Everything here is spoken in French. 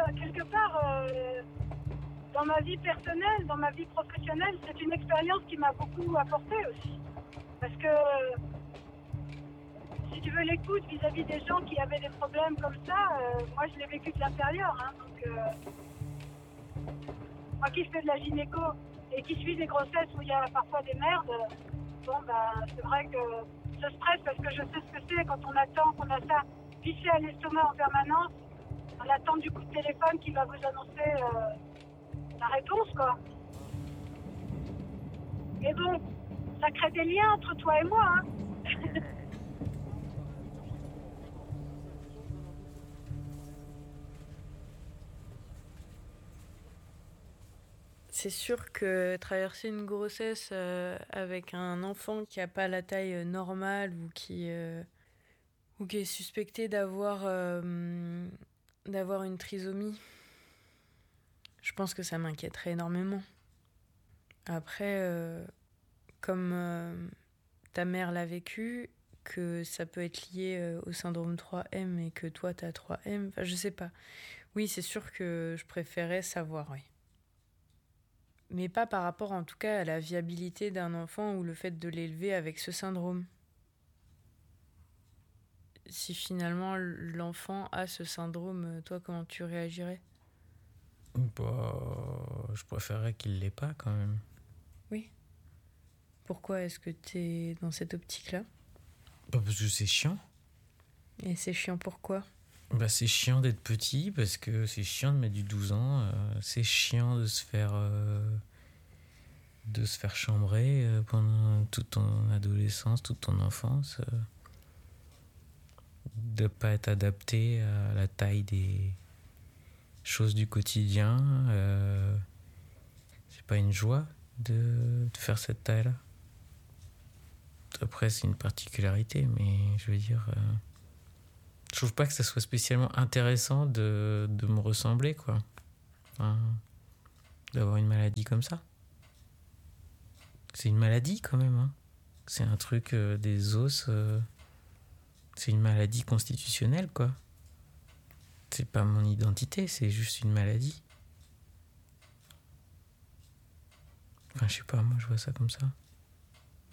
quelque part, dans ma vie personnelle, dans ma vie professionnelle, c'est une expérience qui m'a beaucoup apporté aussi. Parce que, si tu veux l'écoute vis-à-vis des gens qui avaient des problèmes comme ça, moi je l'ai vécu de l'intérieur. Hein, donc, moi qui fais de la gynéco et qui suis des grossesses où il y a parfois des merdes, bon bah c'est vrai que je stresse parce que je sais ce que c'est quand on attend qu'on a ça vissé à l'estomac en permanence, on attend du coup de téléphone qui va vous annoncer la réponse quoi. Et bon, ça crée des liens entre toi et moi. Hein. C'est sûr que traverser une grossesse avec un enfant qui n'a pas la taille normale ou qui est suspecté d'avoir une trisomie, je pense que ça m'inquiéterait énormément. Après, comme ta mère l'a vécu, que ça peut être lié au syndrome 3M et que toi t'as 3M, enfin je sais pas. Oui, c'est sûr que je préférais savoir, oui. Mais pas par rapport en tout cas à la viabilité d'un enfant ou le fait de l'élever avec ce syndrome. Si finalement l'enfant a ce syndrome, toi comment tu réagirais ? Bah, je préférerais qu'il l'ait pas quand même. Oui. Pourquoi est-ce que t'es dans cette optique-là ? Bah, parce que c'est chiant. Et c'est chiant pourquoi ? Bah, c'est chiant d'être petit parce que c'est chiant de mettre du 12 ans. C'est chiant de se faire chambrer pendant toute ton adolescence, toute ton enfance. De pas être adapté à la taille des choses du quotidien. C'est pas une joie de faire cette taille-là. Après, c'est une particularité, mais je veux dire... je trouve pas que ça soit spécialement intéressant de me ressembler, quoi. Enfin, d'avoir une maladie comme ça. C'est une maladie, quand même. Hein. C'est un truc des os... c'est une maladie constitutionnelle, quoi. C'est pas mon identité, c'est juste une maladie. Enfin, je sais pas, moi, je vois ça comme ça.